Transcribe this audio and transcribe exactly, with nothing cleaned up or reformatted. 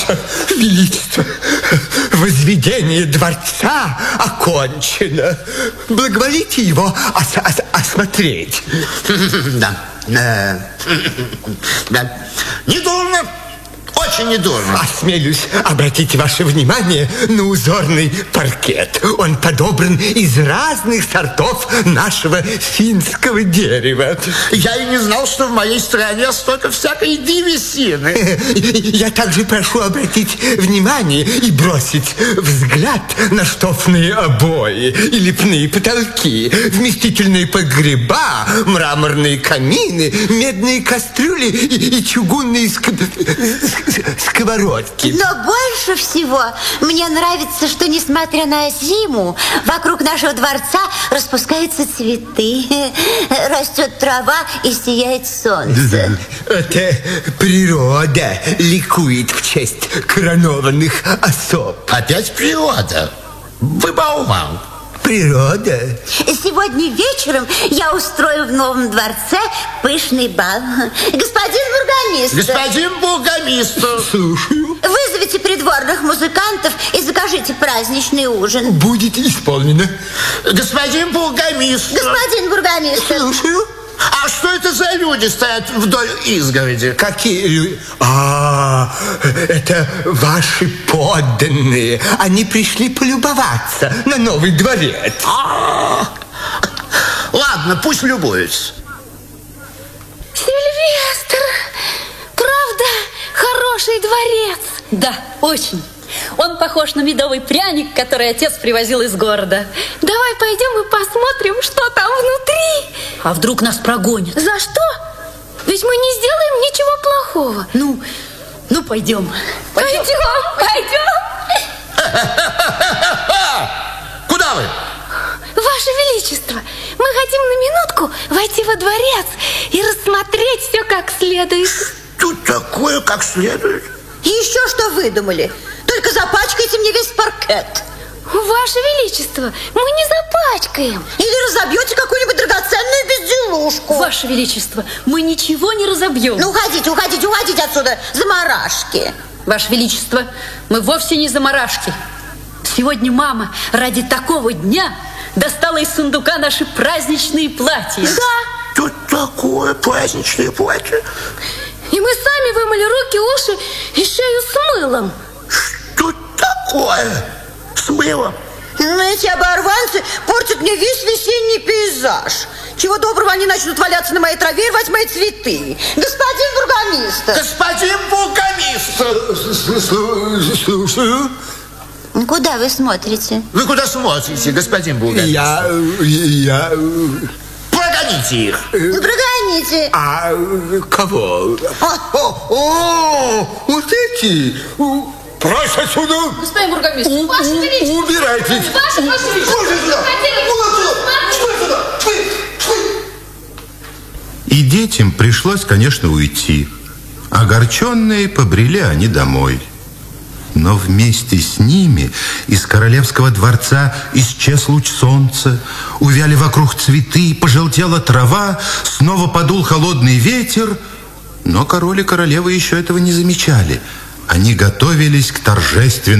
Ваше Величество, возведение дворца окончено. Благоволите его ос ос осмотреть. Да. Да. Недурно. Очень недурно. Осмелюсь обратить ваше внимание на узорный паркет. Он подобран из разных сортов нашего финского дерева. Я и не знал, что в моей стране столько всякой древесины. Я также прошу обратить внимание и бросить взгляд на штофные обои и лепные потолки, вместительные погреба, мраморные камины, медные кастрюли и, и чугунные ск... сковородки. Но больше всего мне нравится, что, несмотря на зиму, вокруг нашего дворца распускаются цветы, растет трава и сияет солнце. Это природа ликует в честь коронованных особ. Опять природа? Выбаумал. Природа. Сегодня вечером я устрою в новом дворце пышный бал. Господин бургомистр. Господин бургомистр. Слушаю. Вызовите придворных музыкантов и закажите праздничный ужин. Будет исполнено. Господин бургомистр. Господин бургомистр. Слушаю. А что это за люди стоят вдоль изгороди? Какие люди? А, это ваши подданные. Они пришли полюбоваться на новый дворец. А-а-а. Ладно, пусть любуются. Сильвестр, правда, хороший дворец? Да, очень. Он похож на медовый пряник, который отец привозил из города. Давай пойдем и посмотрим, что там внутри. А вдруг нас прогонят? За что? Ведь мы не сделаем ничего плохого. Ну, ну пойдем. Пойдем, пойдем. Куда вы? Ваше Величество, мы хотим на минутку войти во дворец и рассмотреть все как следует. Тут такое как следует. Еще что выдумали? Только запачкайте мне весь паркет. Ваше Величество, мы не запачкаем. Или разобьете какую-нибудь драгоценную безделушку. Ваше Величество, мы ничего не разобьем. Ну, уходите, уходите, уходите отсюда, заморашки. Ваше Величество, мы вовсе не заморашки. Сегодня мама ради такого дня достала из сундука наши праздничные платья. Да. Тут такое праздничное платье. И мы сами вымыли руки, уши и шею с мылом. Что такое? С мылом? Ну, эти оборванцы портят мне весь весенний пейзаж. Чего доброго они начнут валяться на моей траве и рвать мои цветы. Господин бургомистр. Господин бургомистр. Слушаю. Куда вы смотрите? Вы куда смотрите, господин бургомистр? Я... я... Прогоните их. Ну, прогоните. А кого? А, о, о, вот эти. Прочь отсюда. Господин бургомистр, У, Ваше у, Величество. убирайтесь. Ваше Величество. И детям пришлось, конечно, уйти. Огорченные побрели они домой. Но вместе с ними из королевского дворца исчез луч солнца, увяли вокруг цветы, пожелтела трава, снова подул холодный ветер. Но король и королева еще этого не замечали. Они готовились к торжественному